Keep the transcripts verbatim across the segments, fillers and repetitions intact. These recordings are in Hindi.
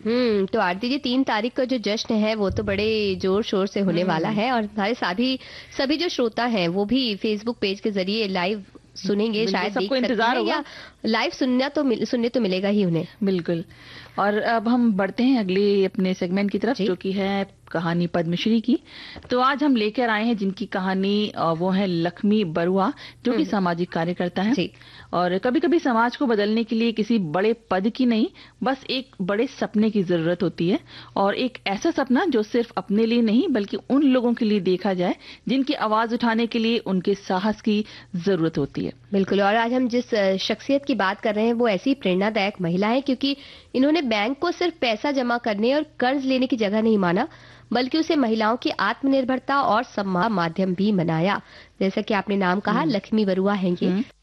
हम्म तो आरती जी, तीन तारीख का जो जश्न है वो तो बड़े जोर शोर से होने वाला हम्म। है, और हमारे सभी सभी जो श्रोता हैं वो भी फेसबुक पेज के जरिए लाइव सुनेंगे, बिल्कुल, शायद देख सबको सकते इंतजार हैं, होगा। या लाइव सुनना तो मिल, सुनने तो मिलेगा ही उन्हें। बिल्कुल। और अब हम बढ़ते हैं अगले अपने सेगमेंट की तरफ, जी। जो कि है कहानी पद्मश्री की। तो आज हम लेकर आए हैं जिनकी कहानी अ, वो है लक्ष्मी बरुआ, जो कि हम्म। सामाजिक कार्यकर्ता है। जी। और कभी कभी समाज को बदलने के लिए किसी बड़े पद की नहीं, बस एक बड़े सपने की जरूरत होती है। और एक ऐसा सपना जो सिर्फ अपने लिए नहीं बल्कि उन लोगों के लिए देखा जाए जिनकी आवाज उठाने के लिए उनके साहस की जरूरत होती है। बिल्कुल, और आज हम जिस अ, शख्सियत की बात कर रहे हैं वो ऐसी प्रेरणादायक महिला है, क्योंकि इन्होंने बैंक को सिर्फ पैसा जमा करने और कर्ज लेने की जगह नहीं माना, बल्कि उसे महिलाओं की आत्मनिर्भरता और सम्मान का माध्यम भी बनाया। जैसा कि आपने नाम कहा, हम्म। लक्ष्मी बरुआ हैं ये, हम्म।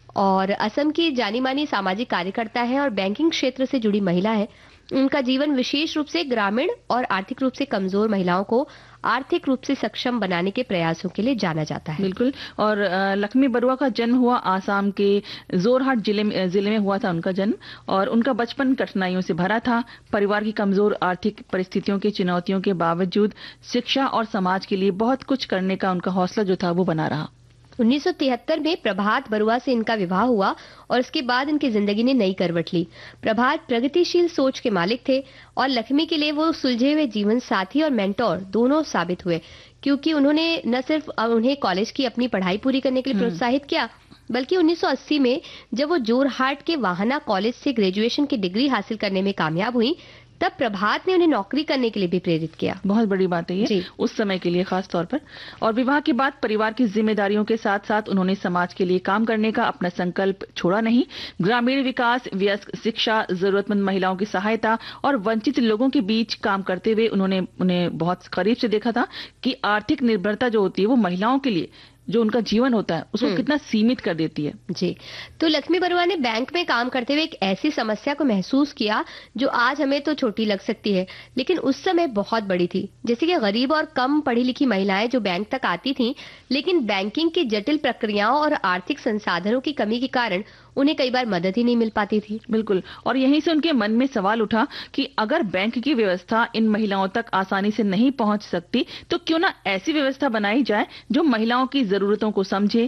और असम की जानी मानी सामाजिक कार्यकर्ता है और बैंकिंग क्षेत्र से जुड़ी महिला है। उनका जीवन विशेष रूप से ग्रामीण और आर्थिक रूप से कमजोर महिलाओं को आर्थिक रूप से सक्षम बनाने के प्रयासों के लिए जाना जाता है। बिल्कुल। और अ, लक्ष्मी बरुआ का जन्म हुआ आसाम के जोरहाट जिले में जिले में हुआ था उनका जन्म। और उनका बचपन कठिनाइयों से भरा था। परिवार की कमजोर आर्थिक परिस्थितियों की चुनौतियों के बावजूद शिक्षा और समाज के लिए बहुत कुछ करने का उनका हौसला जो था वो बना रहा। उन्नीस सौ तिहत्तर में प्रभात बरुआ से इनका विवाह हुआ, और इसके बाद इनकी जिंदगी ने नई करवट ली। प्रभात प्रगतिशील सोच के मालिक थे, और लक्ष्मी के लिए वो सुलझे हुए जीवन साथी और मेंटोर दोनों साबित हुए, क्योंकि उन्होंने न सिर्फ उन्हें कॉलेज की अपनी पढ़ाई पूरी करने के लिए हम्म। प्रोत्साहित किया, बल्कि उन्नीस सौ अस्सी में जब वो जोरहाट के वाहना कॉलेज से ग्रेजुएशन की डिग्री हासिल करने में कामयाब हुई, तब प्रभात ने उन्हें नौकरी करने के लिए भी प्रेरित किया। बहुत बड़ी बात है ये, जी। उस समय के लिए खास तौर पर। और विवाह के बाद परिवार की जिम्मेदारियों के साथ साथ उन्होंने समाज के लिए काम करने का अपना संकल्प छोड़ा नहीं। ग्रामीण विकास, वयस्क शिक्षा, जरूरतमंद महिलाओं की सहायता और वंचित लोगों के बीच काम करते हुए उन्होंने उन्हें बहुत करीब से देखा था कि आर्थिक निर्भरता जो होती है वो महिलाओं के लिए जो उनका जीवन होता है उसको कितना सीमित कर देती है। जी। तो लक्ष्मी बरुआ ने बैंक में काम करते हुए एक ऐसी समस्या को महसूस किया जो आज हमें तो छोटी लग सकती है, लेकिन उस समय बहुत बड़ी थी। जैसे कि गरीब और कम पढ़ी लिखी महिलाएं जो बैंक तक आती थीं, लेकिन बैंकिंग की जटिल प्रक्रियाओं और आर्थिक संसाधनों की कमी के कारण उन्हें कई बार मदद ही नहीं मिल पाती थी। बिल्कुल। और यहीं से उनके मन में सवाल उठा कि अगर बैंक की व्यवस्था इन महिलाओं तक आसानी से नहीं पहुंच सकती, तो क्यों ना ऐसी व्यवस्था बनाई जाए जो महिलाओं की जरूरतों को समझे,